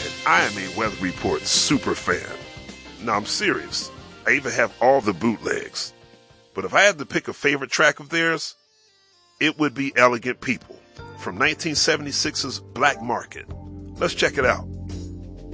and I am a Weather Report super fan. No, I'm serious. I even have all the bootlegs. But if I had to pick a favorite track of theirs, it would be Elegant People from 1976's Black Market. Let's check it out.